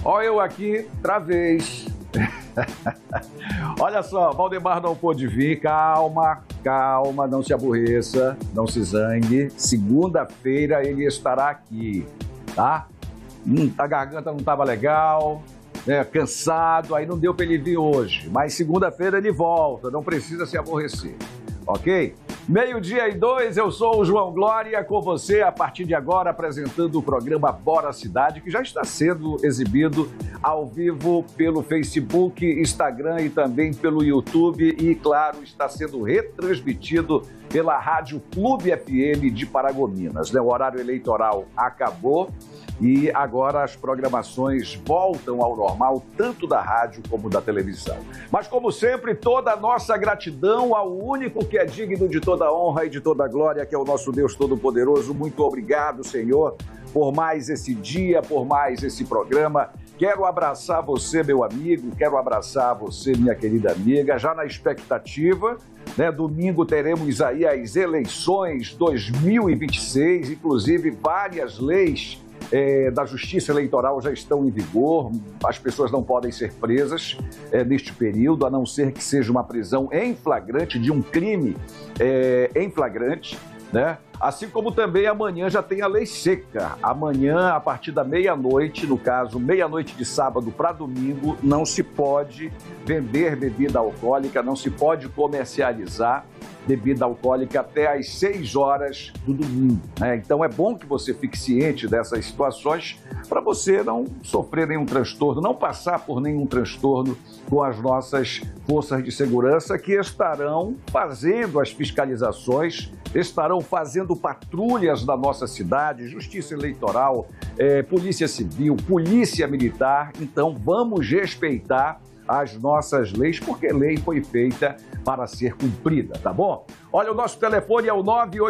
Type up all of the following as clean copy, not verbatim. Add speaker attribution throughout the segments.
Speaker 1: Olha eu aqui, outra vez. Olha só, Valdemar não pôde vir. Calma, não se aborreça, não se zangue. Segunda-feira ele estará aqui, tá? A garganta não estava legal, né? Cansado, aí não deu para ele vir hoje. Mas segunda-feira ele volta, não precisa se aborrecer, ok? 12:02, eu sou o João Glória, com você a partir de agora apresentando o programa Bora Cidade, que já está sendo exibido ao vivo pelo Facebook, Instagram e também pelo YouTube e, claro, está sendo retransmitido pela Rádio Clube FM de Paragominas, né? O horário eleitoral acabou e agora as programações voltam ao normal, tanto da rádio como da televisão. Mas, como sempre, toda a nossa gratidão ao único que é digno de toda a honra e de toda a glória, que é o nosso Deus Todo-Poderoso. Muito obrigado, Senhor, por mais esse dia, por mais esse programa. Quero abraçar você, meu amigo, quero abraçar você, minha querida amiga, já na expectativa, né? Domingo teremos aí as eleições 2026, inclusive várias leis da Justiça Eleitoral já estão em vigor, as pessoas não podem ser presas neste período, a não ser que seja uma prisão em flagrante de um crime em flagrante, né? Assim como também amanhã já tem a lei seca. Amanhã, a partir da meia-noite, no caso, meia-noite de sábado para domingo, não se pode vender bebida alcoólica, não se pode comercializar bebida alcoólica até às 6 horas do domingo, né? Então é bom que você fique ciente dessas situações para você não sofrer nenhum transtorno, não passar por nenhum transtorno com as nossas forças de segurança que estarão fazendo as fiscalizações, estarão fazendo patrulhas na nossa cidade, Justiça Eleitoral, Polícia Civil, Polícia Militar. Então vamos respeitar as nossas leis, porque lei foi feita para ser cumprida, tá bom? Olha, o nosso telefone é o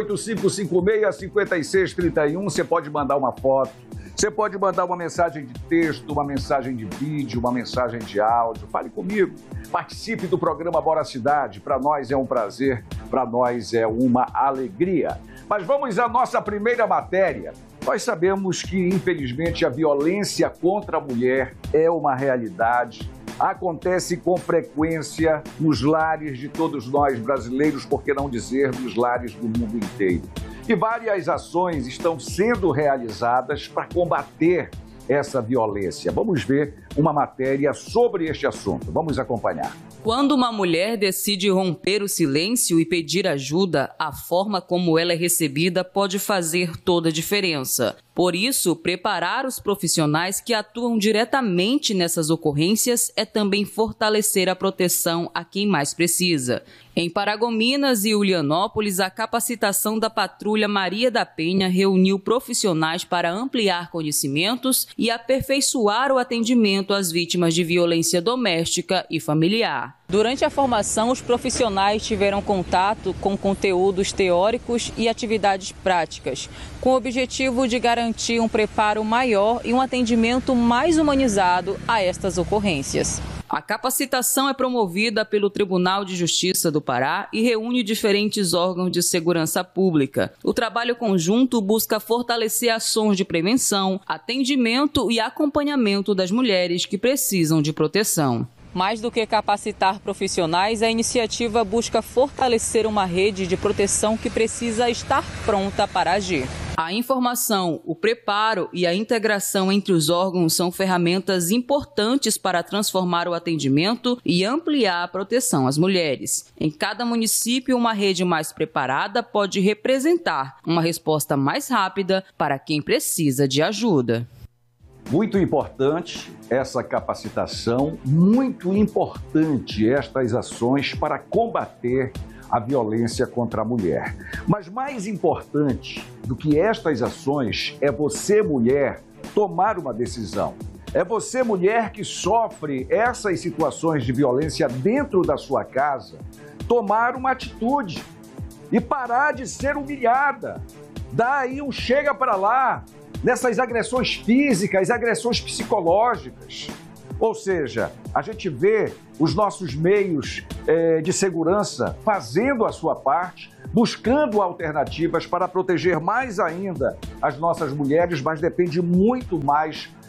Speaker 1: 98556-5631, você pode mandar uma foto, você pode mandar uma mensagem de texto, uma mensagem de vídeo, uma mensagem de áudio, fale comigo, participe do programa Bora Cidade, para nós é um prazer, para nós é uma alegria. Mas vamos à nossa primeira matéria. Nós sabemos que, infelizmente, a violência contra a mulher é uma realidade, acontece com frequência nos lares de todos nós brasileiros, por que não dizer nos lares do mundo inteiro. E várias ações estão sendo realizadas para combater essa violência. Vamos ver uma matéria sobre este assunto. Vamos acompanhar.
Speaker 2: Quando uma mulher decide romper o silêncio e pedir ajuda, a forma como ela é recebida pode fazer toda a diferença. Por isso, preparar os profissionais que atuam diretamente nessas ocorrências é também fortalecer a proteção a quem mais precisa. Em Paragominas e Ulianópolis, a capacitação da Patrulha Maria da Penha reuniu profissionais para ampliar conhecimentos e aperfeiçoar o atendimento às vítimas de violência doméstica e familiar. Durante a formação, os profissionais tiveram contato com conteúdos teóricos e atividades práticas, com o objetivo de garantir um preparo maior e um atendimento mais humanizado a estas ocorrências. A capacitação é promovida pelo Tribunal de Justiça do Pará e reúne diferentes órgãos de segurança pública. O trabalho conjunto busca fortalecer ações de prevenção, atendimento e acompanhamento das mulheres que precisam de proteção. Mais do que capacitar profissionais, a iniciativa busca fortalecer uma rede de proteção que precisa estar pronta para agir. A informação, o preparo e a integração entre os órgãos são ferramentas importantes para transformar o atendimento e ampliar a proteção às mulheres. Em cada município, uma rede mais preparada pode representar uma resposta mais rápida para quem precisa de ajuda.
Speaker 1: Muito importante essa capacitação, muito importante estas ações para combater a violência contra a mulher. Mas mais importante do que estas ações é você, mulher, tomar uma decisão. É você, mulher, que sofre essas situações de violência dentro da sua casa, tomar uma atitude e parar de ser humilhada. Dá aí um chega para lá nessas agressões físicas, agressões psicológicas. Ou seja, a gente vê os nossos meios de segurança fazendo a sua parte, buscando alternativas para proteger mais ainda as nossas mulheres, mas depende muito mais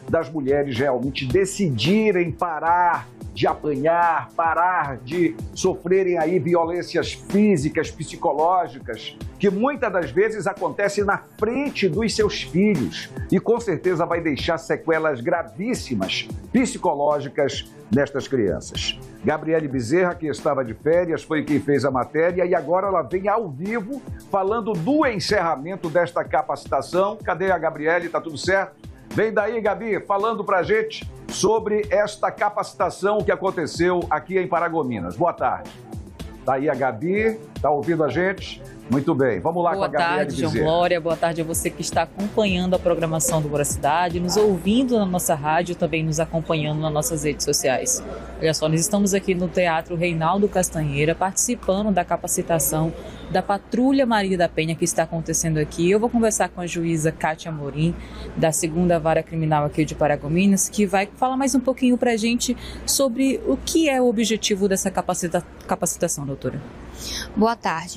Speaker 1: das mulheres realmente decidirem parar de apanhar, parar de sofrerem aí violências físicas, psicológicas, que muitas das vezes acontecem na frente dos seus filhos e com certeza vai deixar sequelas gravíssimas psicológicas nestas crianças. Gabriele Bezerra, que estava de férias, foi quem fez a matéria e agora ela vem ao vivo falando do encerramento desta capacitação. Cadê a Gabriele? Tá tudo certo? Vem daí, Gabi, falando pra gente sobre esta capacitação que aconteceu aqui em Paragominas. Boa tarde. Tá aí a Gabi, tá ouvindo a gente? Muito bem, vamos lá com a Gabriele Bezerra.
Speaker 3: Boa tarde, João Glória, boa tarde a você que está acompanhando a programação do Bora Cidade, nos ouvindo na nossa rádio, também nos acompanhando nas nossas redes sociais. Olha só, nós estamos aqui no Teatro Reinaldo Castanheira, participando da capacitação da Patrulha Maria da Penha que está acontecendo aqui. Eu vou conversar com a juíza Kátia Amorim, da 2ª Vara Criminal aqui de Paragominas, que vai falar mais um pouquinho para a gente sobre o que é o objetivo dessa capacitação, doutora.
Speaker 4: Boa tarde.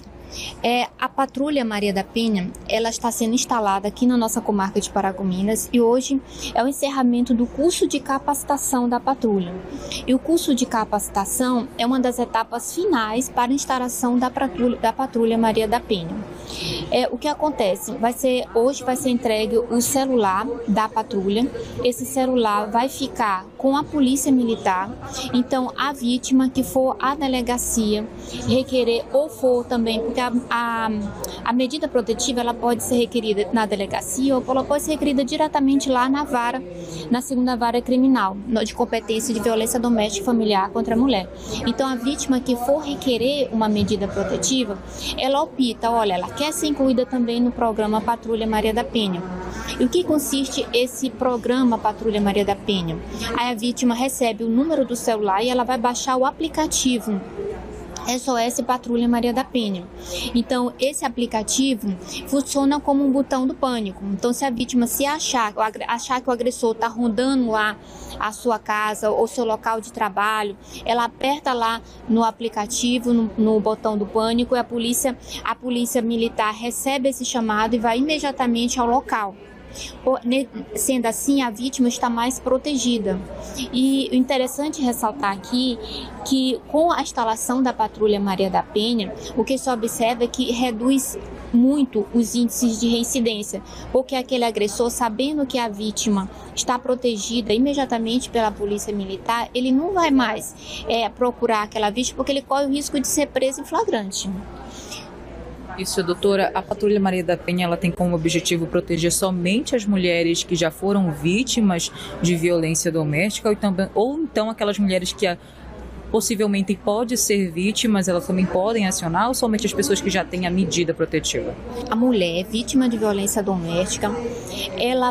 Speaker 4: A Patrulha Maria da Penha, ela está sendo instalada aqui na nossa comarca de Paragominas e hoje é o encerramento do curso de capacitação da patrulha. E o curso de capacitação é uma das etapas finais para a instalação da Patrulha Maria da Penha. O que acontece? Hoje vai ser entregue o celular da patrulha. Esse celular vai ficar com a polícia militar. Então, a vítima que for à delegacia requerer ou for também, porque a medida protetiva ela pode ser requerida na delegacia ou ela pode ser requerida diretamente lá na 2ª Vara Criminal, de competência de violência doméstica e familiar contra a mulher. Então, a vítima que for requerer uma medida protetiva, ela opta, olha, ela quer ser incluída também no programa Patrulha Maria da Penha. E o que consiste esse programa Patrulha Maria da Penha? Aí a vítima recebe o número do celular e ela vai baixar o aplicativo SOS Patrulha Maria da Penha. Então, esse aplicativo funciona como um botão do pânico. Então, se a vítima achar que o agressor está rondando lá a sua casa ou seu local de trabalho, ela aperta lá no aplicativo, no botão do pânico, e a polícia militar recebe esse chamado e vai imediatamente ao local. Sendo assim, a vítima está mais protegida. E o interessante ressaltar aqui que com a instalação da Patrulha Maria da Penha, o que se observa é que reduz muito os índices de reincidência, porque aquele agressor, sabendo que a vítima está protegida imediatamente pela polícia militar, ele não vai mais procurar aquela vítima, porque ele corre o risco de ser preso em flagrante.
Speaker 3: Isso, doutora, a Patrulha Maria da Penha ela tem como objetivo proteger somente as mulheres que já foram vítimas de violência doméstica ou então aquelas mulheres que possivelmente podem ser vítimas, elas também podem acionar ou somente as pessoas que já têm a medida protetiva?
Speaker 4: A mulher vítima de violência doméstica, ela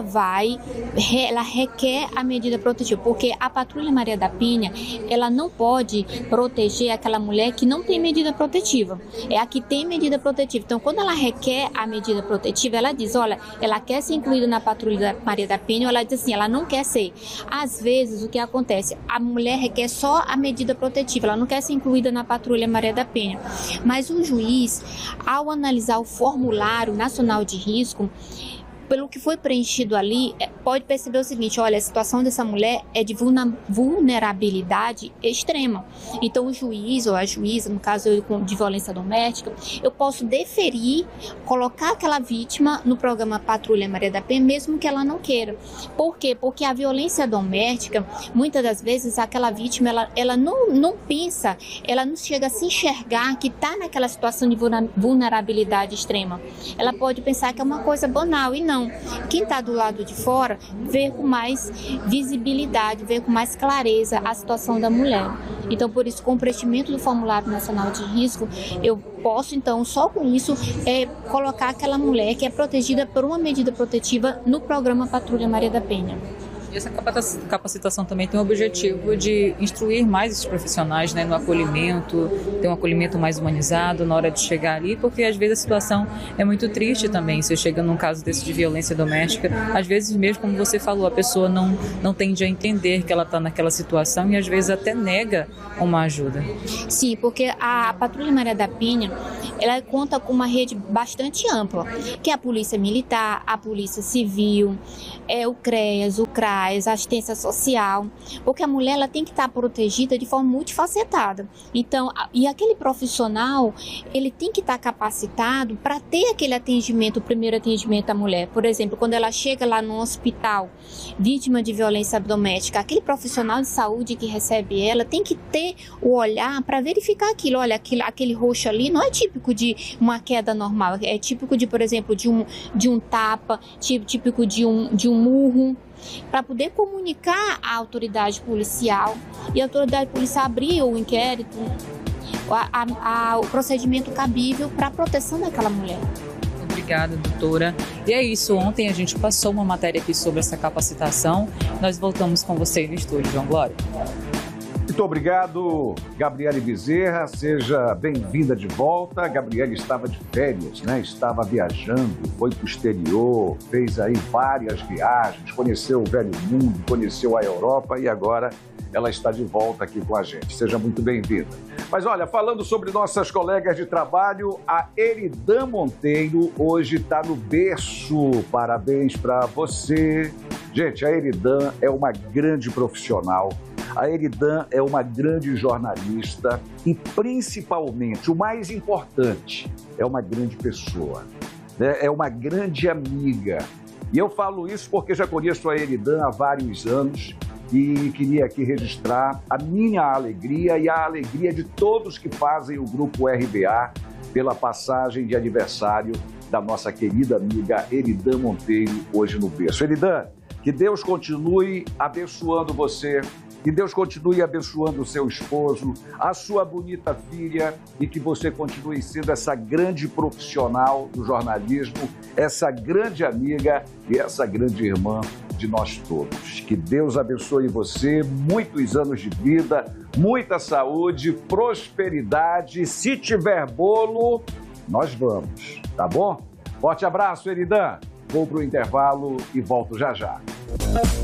Speaker 4: requer a medida protetiva, porque a Patrulha Maria da Penha, ela não pode proteger aquela mulher que não tem medida protetiva, é a que tem medida protetiva. Então, quando ela requer a medida protetiva, ela diz, olha, ela quer ser incluída na Patrulha Maria da Penha, ou ela diz assim, ela não quer ser. Às vezes, o que acontece? A mulher requer só a medida protetiva, ela não quer ser incluída na Patrulha Maria da Penha. Mas o juiz, ao analisar o formulário nacional de risco, pelo que foi preenchido ali, pode perceber o seguinte, olha, a situação dessa mulher é de vulnerabilidade extrema. Então, o juiz ou a juíza, no caso de violência doméstica, eu posso deferir, colocar aquela vítima no programa Patrulha Maria da Penha, mesmo que ela não queira. Por quê? Porque a violência doméstica, muitas das vezes, aquela vítima, ela não pensa, ela não chega a se enxergar que está naquela situação de vulnerabilidade extrema. Ela pode pensar que é uma coisa banal, e não. Quem está do lado de fora vê com mais visibilidade, vê com mais clareza a situação da mulher. Então, por isso, com o preenchimento do Formulário Nacional de Risco, eu posso, então, só com isso, colocar aquela mulher que é protegida por uma medida protetiva no programa Patrulha Maria da Penha.
Speaker 3: E essa capacitação também tem o objetivo de instruir mais esses profissionais, né, no acolhimento, ter um acolhimento mais humanizado na hora de chegar ali, porque às vezes a situação é muito triste também. Se chega num caso desse de violência doméstica, às vezes mesmo, como você falou, a pessoa não tende a entender que ela está naquela situação e às vezes até nega uma ajuda.
Speaker 4: Sim, porque a Patrulha Maria da Penha, ela conta com uma rede bastante ampla, que é a Polícia Militar, a Polícia Civil, o CREAS, o CRAS, sociais, assistência social, porque a mulher ela tem que estar protegida de forma multifacetada. Então, e aquele profissional, ele tem que estar capacitado para ter aquele atendimento, o primeiro atendimento à mulher. Por exemplo, quando ela chega lá no hospital, vítima de violência doméstica, aquele profissional de saúde que recebe ela tem que ter o olhar para verificar aquilo. Olha, aquele roxo ali não é típico de uma queda normal, é típico de, por exemplo, de um tapa, típico de um murro, para poder comunicar à autoridade policial e a autoridade policial abrir o inquérito, o procedimento cabível para a proteção daquela mulher.
Speaker 3: Obrigada, doutora. E é isso, ontem a gente passou uma matéria aqui sobre essa capacitação. Nós voltamos com você no estúdio, João Glória.
Speaker 1: Muito obrigado, Gabriele Bezerra, seja bem-vinda de volta. Gabriele estava de férias, né? Estava viajando, foi para o exterior, fez aí várias viagens, conheceu o velho mundo, conheceu a Europa e agora ela está de volta aqui com a gente. Seja muito bem-vinda. Mas olha, falando sobre nossas colegas de trabalho, a Eridan Monteiro hoje está no berço. Parabéns para você. Gente, a Eridan é uma grande profissional. A Eridan é uma grande jornalista e, principalmente, o mais importante, é uma grande pessoa, né? É uma grande amiga. E eu falo isso porque já conheço a Eridan há vários anos e queria aqui registrar a minha alegria e a alegria de todos que fazem o Grupo RBA pela passagem de aniversário da nossa querida amiga Eridan Monteiro hoje no berço. Eridan, que Deus continue abençoando você, que Deus continue abençoando o seu esposo, a sua bonita filha e que você continue sendo essa grande profissional do jornalismo, essa grande amiga e essa grande irmã de nós todos. Que Deus abençoe você, muitos anos de vida, muita saúde, prosperidade. Se tiver bolo, nós vamos, tá bom? Forte abraço, Eridan. Vou para o intervalo e volto já já.